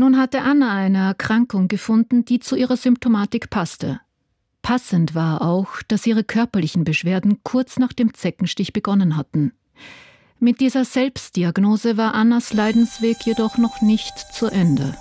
Nun hatte Anna eine Erkrankung gefunden, die zu ihrer Symptomatik passte. Passend war auch, dass ihre körperlichen Beschwerden kurz nach dem Zeckenstich begonnen hatten. Mit dieser Selbstdiagnose war Annas Leidensweg jedoch noch nicht zu Ende.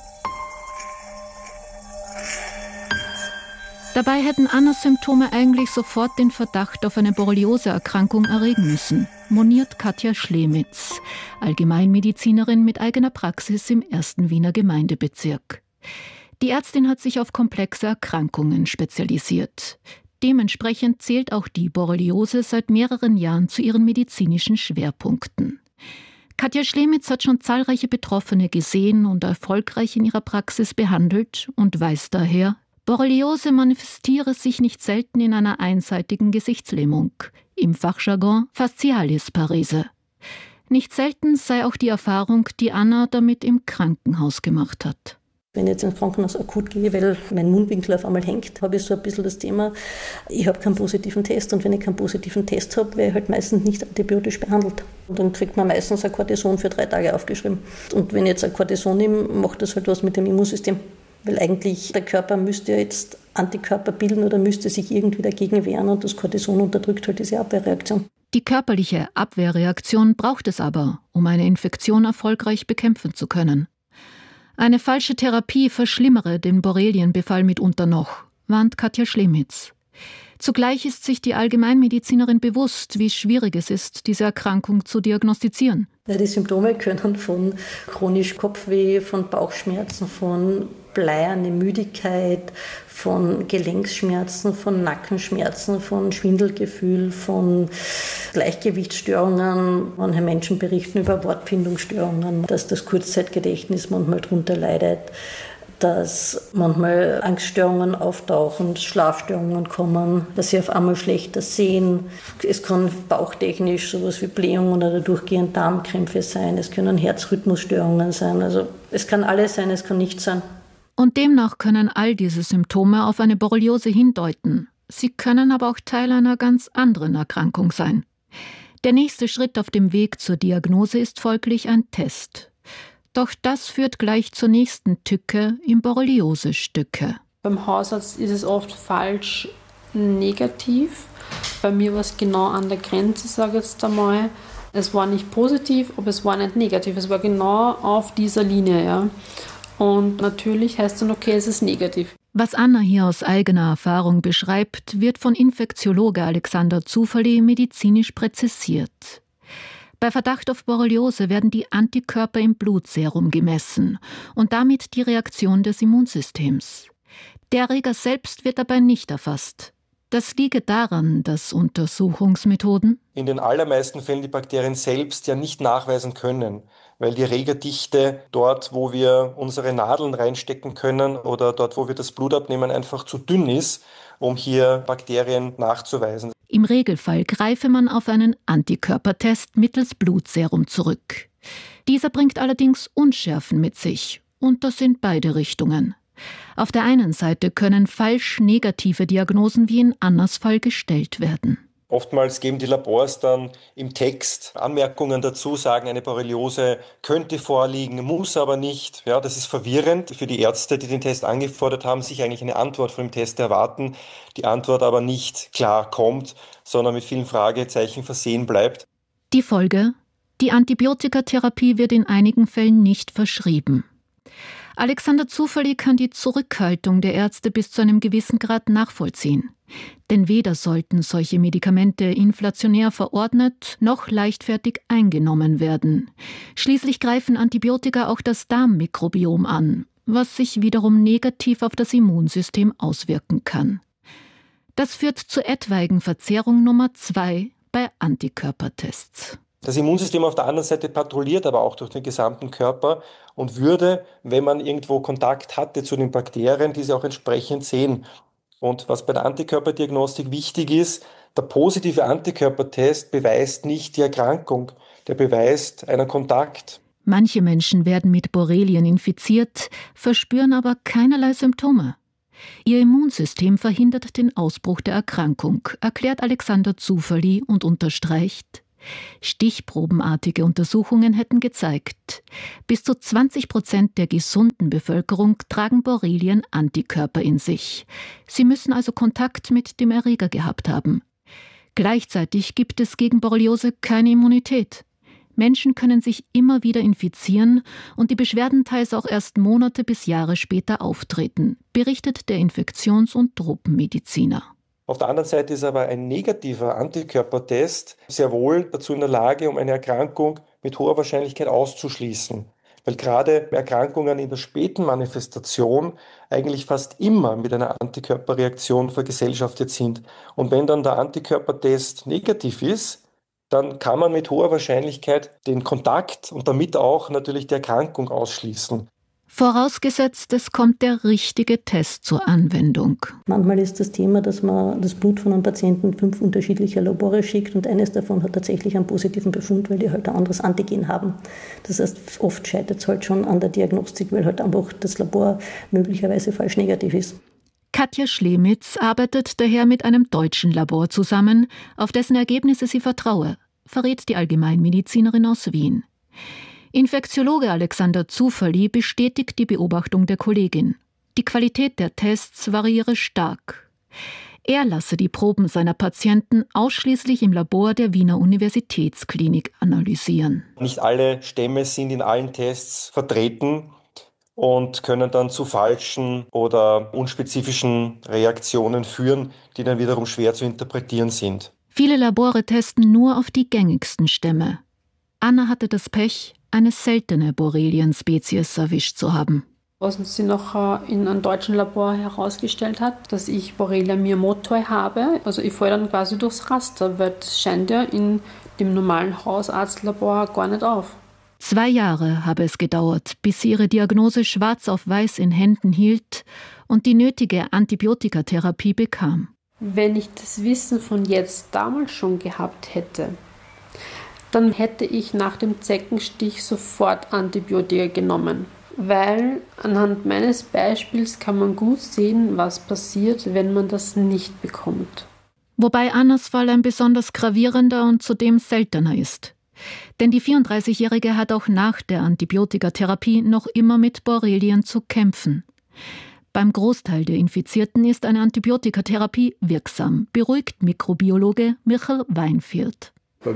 Dabei hätten Annas Symptome eigentlich sofort den Verdacht auf eine Borreliose-Erkrankung erregen müssen, moniert Katja Schlemitz, Allgemeinmedizinerin mit eigener Praxis im 1. Wiener Gemeindebezirk. Die Ärztin hat sich auf komplexe Erkrankungen spezialisiert. Dementsprechend zählt auch die Borreliose seit mehreren Jahren zu ihren medizinischen Schwerpunkten. Katja Schlemitz hat schon zahlreiche Betroffene gesehen und erfolgreich in ihrer Praxis behandelt und weiß daher, Borreliose manifestiere sich nicht selten in einer einseitigen Gesichtslähmung, im Fachjargon Faszialisparese. Nicht selten sei auch die Erfahrung, die Anna damit im Krankenhaus gemacht hat. Wenn ich jetzt ins Krankenhaus akut gehe, weil mein Mundwinkel auf einmal hängt, habe ich so ein bisschen das Thema, ich habe keinen positiven Test und wenn ich keinen positiven Test habe, werde ich halt meistens nicht antibiotisch behandelt. Und dann kriegt man meistens ein Cortison für 3 Tage aufgeschrieben. Und wenn ich jetzt ein Cortison nehme, macht das halt was mit dem Immunsystem. Weil eigentlich der Körper müsste ja jetzt Antikörper bilden oder müsste sich irgendwie dagegen wehren und das Cortison unterdrückt halt diese Abwehrreaktion. Die körperliche Abwehrreaktion braucht es aber, um eine Infektion erfolgreich bekämpfen zu können. Eine falsche Therapie verschlimmere den Borrelienbefall mitunter noch, warnt Katja Schlemitz. Zugleich ist sich die Allgemeinmedizinerin bewusst, wie schwierig es ist, diese Erkrankung zu diagnostizieren. Ja, die Symptome können von chronisch Kopfweh, von Bauchschmerzen, von bleierne Müdigkeit, von Gelenkschmerzen, von Nackenschmerzen, von Schwindelgefühl, von Gleichgewichtsstörungen. Manche Menschen berichten über Wortfindungsstörungen, dass das Kurzzeitgedächtnis manchmal darunter leidet, dass manchmal Angststörungen auftauchen, Schlafstörungen kommen, dass sie auf einmal schlechter sehen. Es kann bauchtechnisch sowas wie Blähungen oder durchgehend Darmkrämpfe sein. Es können Herzrhythmusstörungen sein. Also es kann alles sein, es kann nichts sein. Und demnach können all diese Symptome auf eine Borreliose hindeuten. Sie können aber auch Teil einer ganz anderen Erkrankung sein. Der nächste Schritt auf dem Weg zur Diagnose ist folglich ein Test. Doch das führt gleich zur nächsten Tücke im Borreliose-Stücke. Beim Hausarzt ist es oft falsch negativ. Bei mir war es genau an der Grenze, sage ich jetzt einmal. Es war nicht positiv, aber es war nicht negativ. Es war genau auf dieser Linie. Ja. Und natürlich heißt dann, okay, es ist negativ. Was Anna hier aus eigener Erfahrung beschreibt, wird von Infektiologe Alexander Zuferli medizinisch präzisiert. Bei Verdacht auf Borreliose werden die Antikörper im Blutserum gemessen und damit die Reaktion des Immunsystems. Der Erreger selbst wird dabei nicht erfasst. Das liege daran, dass Untersuchungsmethoden in den allermeisten Fällen die Bakterien selbst ja nicht nachweisen können, weil die Erregerdichte dort, wo wir unsere Nadeln reinstecken können oder dort, wo wir das Blut abnehmen, einfach zu dünn ist, um hier Bakterien nachzuweisen. Im Regelfall greife man auf einen Antikörpertest mittels Blutserum zurück. Dieser bringt allerdings Unschärfen mit sich, und das in beide Richtungen. Auf der einen Seite können falsch negative Diagnosen wie in Annas Fall gestellt werden. Oftmals geben die Labors dann im Text Anmerkungen dazu, sagen, eine Borreliose könnte vorliegen, muss aber nicht. Ja, das ist verwirrend für die Ärzte, die den Test angefordert haben, sich eigentlich eine Antwort von dem Test erwarten, die Antwort aber nicht klar kommt, sondern mit vielen Fragezeichen versehen bleibt. Die Folge? Die Antibiotikatherapie wird in einigen Fällen nicht verschrieben. Alexander Zuferli kann die Zurückhaltung der Ärzte bis zu einem gewissen Grad nachvollziehen. Denn weder sollten solche Medikamente inflationär verordnet noch leichtfertig eingenommen werden. Schließlich greifen Antibiotika auch das Darmmikrobiom an, was sich wiederum negativ auf das Immunsystem auswirken kann. Das führt zur etwaigen Verzerrung Nummer 2 bei Antikörpertests. Das Immunsystem auf der anderen Seite patrouilliert aber auch durch den gesamten Körper und würde, wenn man irgendwo Kontakt hatte zu den Bakterien, diese auch entsprechend sehen. Und was bei der Antikörperdiagnostik wichtig ist, der positive Antikörpertest beweist nicht die Erkrankung, der beweist einen Kontakt. Manche Menschen werden mit Borrelien infiziert, verspüren aber keinerlei Symptome. Ihr Immunsystem verhindert den Ausbruch der Erkrankung, erklärt Alexander Zuferli und unterstreicht: Stichprobenartige Untersuchungen hätten gezeigt, bis zu 20% der gesunden Bevölkerung tragen Borrelien-Antikörper in sich. Sie müssen also Kontakt mit dem Erreger gehabt haben. Gleichzeitig gibt es gegen Borreliose keine Immunität. Menschen können sich immer wieder infizieren und die Beschwerden teils auch erst Monate bis Jahre später auftreten, berichtet der Infektions- und Tropenmediziner. Auf der anderen Seite ist aber ein negativer Antikörpertest sehr wohl dazu in der Lage, um eine Erkrankung mit hoher Wahrscheinlichkeit auszuschließen. Weil gerade Erkrankungen in der späten Manifestation eigentlich fast immer mit einer Antikörperreaktion vergesellschaftet sind. Und wenn dann der Antikörpertest negativ ist, dann kann man mit hoher Wahrscheinlichkeit den Kontakt und damit auch natürlich die Erkrankung ausschließen. Vorausgesetzt, es kommt der richtige Test zur Anwendung. Manchmal ist das Thema, dass man das Blut von einem Patienten 5 unterschiedliche Labore schickt und eines davon hat tatsächlich einen positiven Befund, weil die halt ein anderes Antigen haben. Das heißt, oft scheitert es halt schon an der Diagnostik, weil halt einfach das Labor möglicherweise falsch negativ ist. Katja Schlemitz arbeitet daher mit einem deutschen Labor zusammen, auf dessen Ergebnisse sie vertraue, verrät die Allgemeinmedizinerin aus Wien. Infektiologe Alexander Zuferli bestätigt die Beobachtung der Kollegin. Die Qualität der Tests variiere stark. Er lasse die Proben seiner Patienten ausschließlich im Labor der Wiener Universitätsklinik analysieren. Nicht alle Stämme sind in allen Tests vertreten und können dann zu falschen oder unspezifischen Reaktionen führen, die dann wiederum schwer zu interpretieren sind. Viele Labore testen nur auf die gängigsten Stämme. Anna hatte das Pech, eine seltene Borrelien-Spezies erwischt zu haben. Was sie noch in einem deutschen Labor herausgestellt hat, dass ich Borrelia miyamotoi habe. Also ich falle dann quasi durchs Raster, weil das scheint ja in dem normalen Hausarztlabor gar nicht auf. 2 Jahre habe es gedauert, bis sie ihre Diagnose schwarz auf weiß in Händen hielt und die nötige Antibiotikatherapie bekam. Wenn ich das Wissen von jetzt damals schon gehabt hätte, dann hätte ich nach dem Zeckenstich sofort Antibiotika genommen. Weil anhand meines Beispiels kann man gut sehen, was passiert, wenn man das nicht bekommt. Wobei Annas Fall ein besonders gravierender und zudem seltener ist. Denn die 34-Jährige hat auch nach der Antibiotikatherapie noch immer mit Borrelien zu kämpfen. Beim Großteil der Infizierten ist eine Antibiotikatherapie wirksam, beruhigt Mikrobiologe Michael Weinfeld. Aber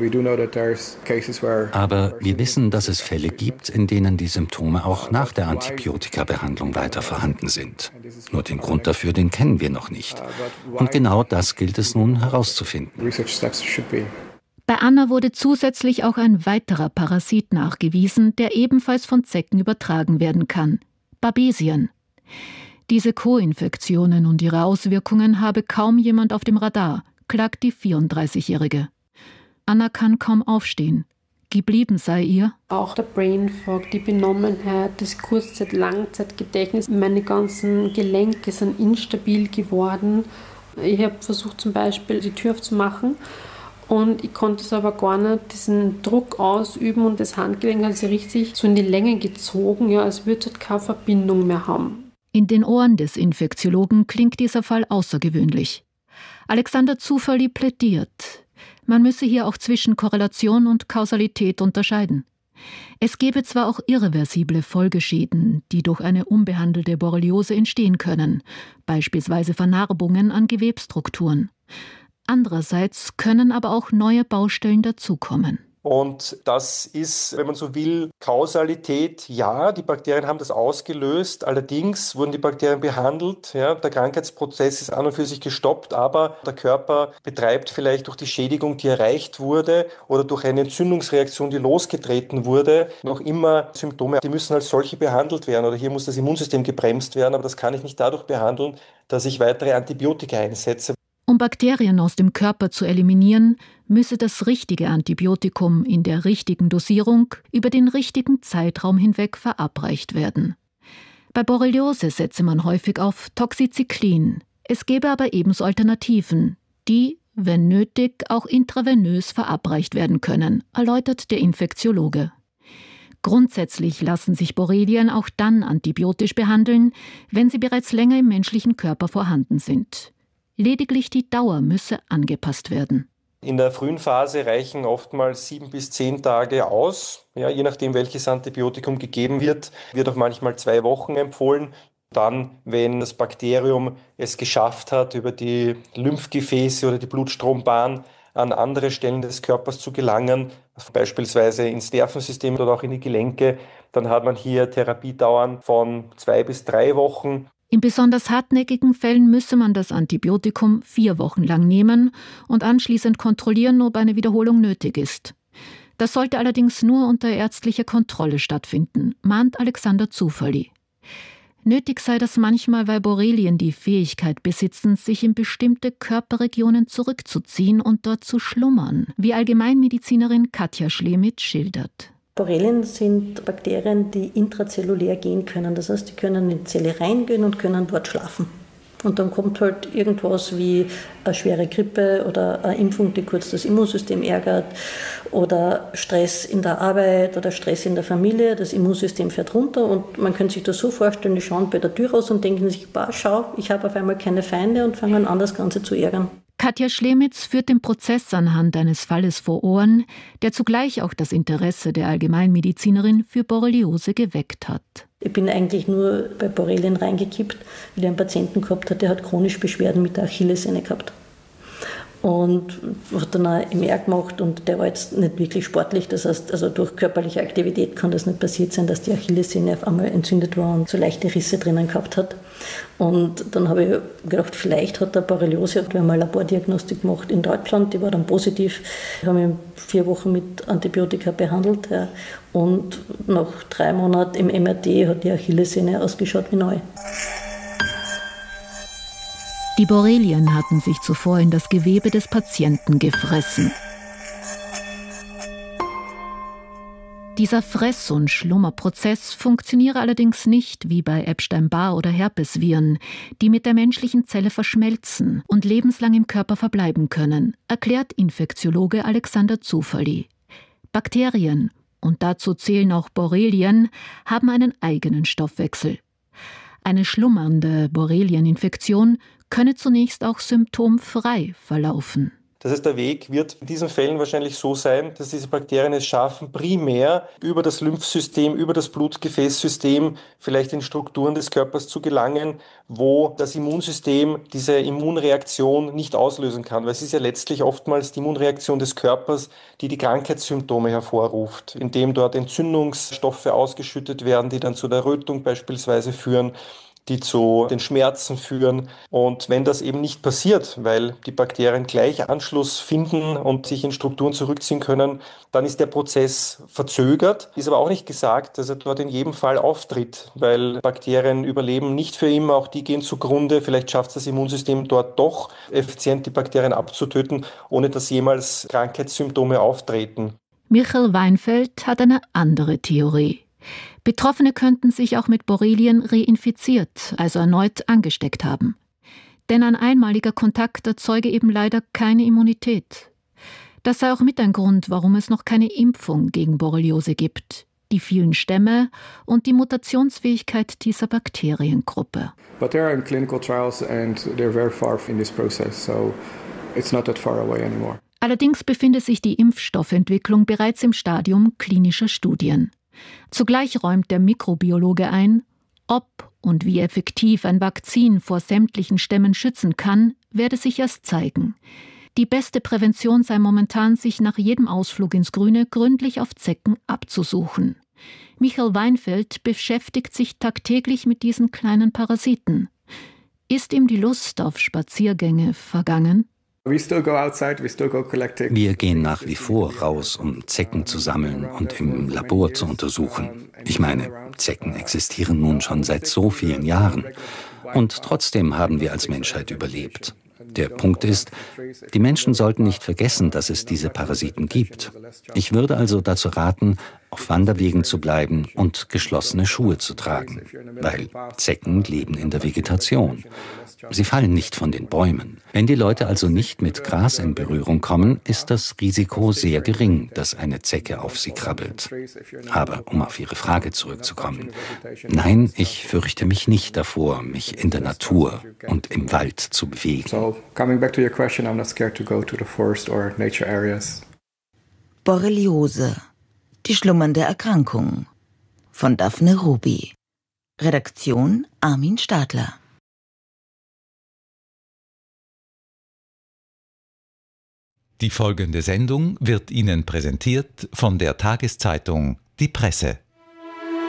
wir wissen, dass es Fälle gibt, in denen die Symptome auch nach der Antibiotikabehandlung weiter vorhanden sind. Nur den Grund dafür, den kennen wir noch nicht. Und genau das gilt es nun herauszufinden. Bei Anna wurde zusätzlich auch ein weiterer Parasit nachgewiesen, der ebenfalls von Zecken übertragen werden kann: Babesien. Diese Co-Infektionen und ihre Auswirkungen habe kaum jemand auf dem Radar, klagt die 34-Jährige. Anna kann kaum aufstehen. Geblieben sei ihr auch der Brain Fog, die Benommenheit, das Kurzzeit-Langzeitgedächtnis. Meine ganzen Gelenke sind instabil geworden. Ich habe versucht, zum Beispiel die Tür aufzumachen und ich konnte es aber gar nicht, diesen Druck ausüben und das Handgelenk hat sich richtig so in die Länge gezogen, ja, als würde es keine Verbindung mehr haben. In den Ohren des Infektiologen klingt dieser Fall außergewöhnlich. Alexander Zuferli plädiert: Man müsse hier auch zwischen Korrelation und Kausalität unterscheiden. Es gebe zwar auch irreversible Folgeschäden, die durch eine unbehandelte Borreliose entstehen können, beispielsweise Vernarbungen an Gewebsstrukturen. Andererseits können aber auch neue Baustellen dazukommen. Und das ist, wenn man so will, Kausalität. Ja, die Bakterien haben das ausgelöst. Allerdings wurden die Bakterien behandelt. Ja, der Krankheitsprozess ist an und für sich gestoppt, aber der Körper betreibt vielleicht durch die Schädigung, die erreicht wurde, oder durch eine Entzündungsreaktion, die losgetreten wurde, noch immer Symptome. Die müssen als solche behandelt werden. Oder hier muss das Immunsystem gebremst werden. Aber das kann ich nicht dadurch behandeln, dass ich weitere Antibiotika einsetze. Um Bakterien aus dem Körper zu eliminieren, müsse das richtige Antibiotikum in der richtigen Dosierung über den richtigen Zeitraum hinweg verabreicht werden. Bei Borreliose setze man häufig auf Toxycyclin. Es gäbe aber ebenso Alternativen, die, wenn nötig, auch intravenös verabreicht werden können, erläutert der Infektiologe. Grundsätzlich lassen sich Borrelien auch dann antibiotisch behandeln, wenn sie bereits länger im menschlichen Körper vorhanden sind. Lediglich die Dauer müsse angepasst werden. In der frühen Phase reichen oftmals 7 bis 10 Tage aus. Ja, je nachdem, welches Antibiotikum gegeben wird, wird auch manchmal 2 Wochen empfohlen. Dann, wenn das Bakterium es geschafft hat, über die Lymphgefäße oder die Blutstrombahn an andere Stellen des Körpers zu gelangen, beispielsweise ins Nervensystem oder auch in die Gelenke, dann hat man hier Therapiedauern von 2 bis 3 Wochen. In besonders hartnäckigen Fällen müsse man das Antibiotikum 4 Wochen lang nehmen und anschließend kontrollieren, ob eine Wiederholung nötig ist. Das sollte allerdings nur unter ärztlicher Kontrolle stattfinden, mahnt Alexander Zufalli. Nötig sei das manchmal, weil Borrelien die Fähigkeit besitzen, sich in bestimmte Körperregionen zurückzuziehen und dort zu schlummern, wie Allgemeinmedizinerin Katja Schlemitz schildert. Borrelien sind Bakterien, die intrazellulär gehen können. Das heißt, die können in die Zelle reingehen und können dort schlafen. Und dann kommt halt irgendwas wie eine schwere Grippe oder eine Impfung, die kurz das Immunsystem ärgert, oder Stress in der Arbeit oder Stress in der Familie. Das Immunsystem fährt runter und man könnte sich das so vorstellen, die schauen bei der Tür raus und denken sich, schau, ich habe auf einmal keine Feinde und fangen an, das Ganze zu ärgern. Katja Schlemitz führt den Prozess anhand eines Falles vor Ohren, der zugleich auch das Interesse der Allgemeinmedizinerin für Borreliose geweckt hat. Ich bin eigentlich nur bei Borrelien reingekippt, weil ich einen Patienten gehabt hatte, der hat chronische Beschwerden mit der Achillessehne gehabt. Und hat dann auch MR gemacht und der war jetzt nicht wirklich sportlich. Das heißt, also durch körperliche Aktivität kann das nicht passiert sein, dass die Achillessehne auf einmal entzündet war und so leichte Risse drinnen gehabt hat. Und dann habe ich gedacht, vielleicht hat er Borreliose. Wir haben eine Labordiagnostik gemacht in Deutschland, die war dann positiv. Wir haben ihn 4 Wochen mit Antibiotika behandelt. Ja. Und nach 3 Monaten im MRT hat die Achillessehne ausgeschaut wie neu. Die Borrelien hatten sich zuvor in das Gewebe des Patienten gefressen. Dieser Fress- und Schlummerprozess funktioniere allerdings nicht wie bei Epstein-Barr oder Herpesviren, die mit der menschlichen Zelle verschmelzen und lebenslang im Körper verbleiben können, erklärt Infektiologe Alexander Zufalli. Bakterien, und dazu zählen auch Borrelien, haben einen eigenen Stoffwechsel. Eine schlummernde Borrelieninfektion könne zunächst auch symptomfrei verlaufen. Das heißt, der Weg wird in diesen Fällen wahrscheinlich so sein, dass diese Bakterien es schaffen, primär über das Lymphsystem, über das Blutgefäßsystem vielleicht in Strukturen des Körpers zu gelangen, wo das Immunsystem diese Immunreaktion nicht auslösen kann. Weil es ist ja letztlich oftmals die Immunreaktion des Körpers, die die Krankheitssymptome hervorruft, indem dort Entzündungsstoffe ausgeschüttet werden, die dann zu der Rötung beispielsweise führen, die zu den Schmerzen führen. Und wenn das eben nicht passiert, weil die Bakterien gleich Anschluss finden und sich in Strukturen zurückziehen können, dann ist der Prozess verzögert. Ist aber auch nicht gesagt, dass er dort in jedem Fall auftritt, weil Bakterien überleben nicht für immer, auch die gehen zugrunde. Vielleicht schafft es das Immunsystem dort doch effizient, die Bakterien abzutöten, ohne dass jemals Krankheitssymptome auftreten. Michael Weinfeld hat eine andere Theorie. Betroffene könnten sich auch mit Borrelien reinfiziert, also erneut angesteckt haben. Denn ein einmaliger Kontakt erzeuge eben leider keine Immunität. Das sei auch mit ein Grund, warum es noch keine Impfung gegen Borreliose gibt. Die vielen Stämme und die Mutationsfähigkeit dieser Bakteriengruppe. But they are in clinical trials and they're very far in this process, so it's not that far away anymore. Allerdings befindet sich die Impfstoffentwicklung bereits im Stadium klinischer Studien. Zugleich räumt der Mikrobiologe ein, ob und wie effektiv ein Vakzin vor sämtlichen Stämmen schützen kann, werde sich erst zeigen. Die beste Prävention sei momentan, sich nach jedem Ausflug ins Grüne gründlich auf Zecken abzusuchen. Michael Weinfeld beschäftigt sich tagtäglich mit diesen kleinen Parasiten. Ist ihm die Lust auf Spaziergänge vergangen? Wir gehen nach wie vor raus, um Zecken zu sammeln und im Labor zu untersuchen. Ich meine, Zecken existieren nun schon seit so vielen Jahren. Und trotzdem haben wir als Menschheit überlebt. Der Punkt ist, die Menschen sollten nicht vergessen, dass es diese Parasiten gibt. Ich würde also dazu raten, auf Wanderwegen zu bleiben und geschlossene Schuhe zu tragen, weil Zecken leben in der Vegetation. Sie fallen nicht von den Bäumen. Wenn die Leute also nicht mit Gras in Berührung kommen, ist das Risiko sehr gering, dass eine Zecke auf sie krabbelt. Aber um auf Ihre Frage zurückzukommen, nein, ich fürchte mich nicht davor, mich in der Natur und im Wald zu bewegen. So, coming back to your question, I'm not scared to go to the forest or nature areas. Borreliose, die schlummernde Erkrankung von Daphne Ruby. Redaktion Armin Stadler. Die folgende Sendung wird Ihnen präsentiert von der Tageszeitung Die Presse.